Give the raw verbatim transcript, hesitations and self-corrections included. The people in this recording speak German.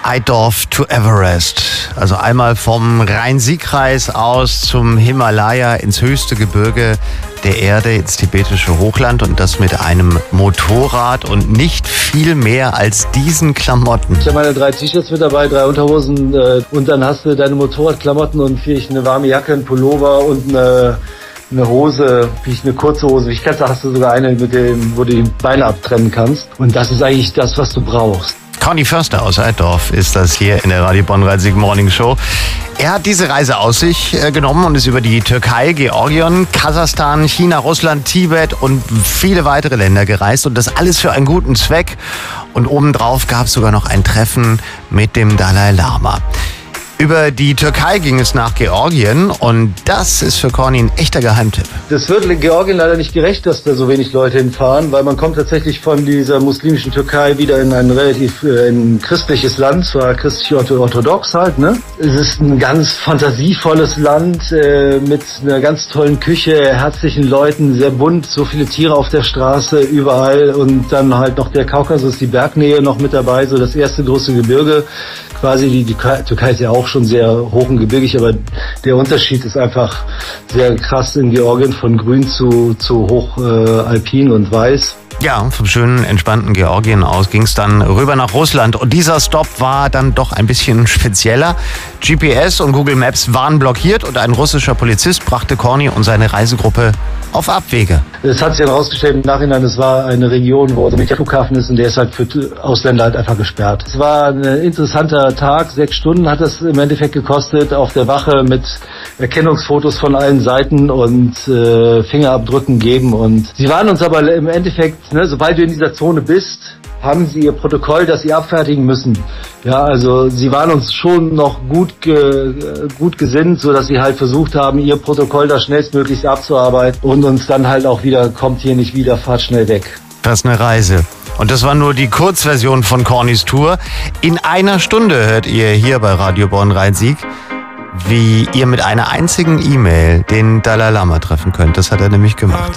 Eidorf to Everest. Also einmal vom Rhein-Sieg-Kreis aus zum Himalaya, ins höchste Gebirge der Erde, ins tibetische Hochland, und das mit einem Motorrad und nicht viel mehr als diesen Klamotten. Ich habe meine drei T-Shirts mit dabei, drei Unterhosen äh, und dann hast du deine Motorradklamotten und vielleicht eine warme Jacke, ein Pullover und eine, eine Hose, vielleicht eine kurze Hose. Ich kannst, hast du sogar eine, mit dem, wo du die Beine abtrennen kannst. Und das ist eigentlich das, was du brauchst. Conny Förster aus Eidorf ist das hier in der Radio Bonn-Rhein-Sieg Morning Show. Er hat diese Reise aus sich äh, genommen und ist über die Türkei, Georgien, Kasachstan, China, Russland, Tibet und viele weitere Länder gereist. Und das alles für einen guten Zweck. Und obendrauf gab es sogar noch ein Treffen mit dem Dalai Lama. Über die Türkei ging es nach Georgien und das ist für Conny ein echter Geheimtipp. Das wird Georgien leider nicht gerecht, dass da so wenig Leute hinfahren, weil man kommt tatsächlich von dieser muslimischen Türkei wieder in ein relativ äh, in christliches Land, zwar christlich-orthodox halt, ne? Es ist ein ganz fantasievolles Land äh, mit einer ganz tollen Küche, herzlichen Leuten, sehr bunt, so viele Tiere auf der Straße, überall, und dann halt noch der Kaukasus, die Bergnähe noch mit dabei, so das erste große Gebirge. Quasi die, die Türkei ist ja auch schon sehr hoch und gebirgig, aber der Unterschied ist einfach sehr krass in Georgien, von grün zu, zu hoch äh, alpin und weiß. Ja, vom schönen, entspannten Georgien aus ging es dann rüber nach Russland. Und dieser Stopp war dann doch ein bisschen spezieller. G P S und Google Maps waren blockiert und ein russischer Polizist brachte Conny und seine Reisegruppe auf Abwege. Es hat sich dann herausgestellt im Nachhinein, es war eine Region, wo der Flughafen ist, und der ist halt für Ausländer halt einfach gesperrt. Es war ein interessanter Tag, sechs Stunden hat es im Endeffekt gekostet, auf der Wache mit Erkennungsfotos von allen Seiten und äh, Fingerabdrücken geben. Und sie waren uns aber im Endeffekt, ne, sobald du in dieser Zone bist, haben sie ihr Protokoll, das sie abfertigen müssen. Ja, also sie waren uns schon noch gut ge, gut gesinnt, so dass sie halt versucht haben, ihr Protokoll da schnellstmöglich abzuarbeiten und uns dann halt auch wieder, kommt hier nicht wieder, fahrt schnell weg. Das ist eine Reise. Und das war nur die Kurzversion von Cornys Tour. In einer Stunde hört ihr hier bei Radio Bonn-Rhein-Sieg, wie ihr mit einer einzigen E-Mail den Dalai Lama treffen könnt. Das hat er nämlich gemacht.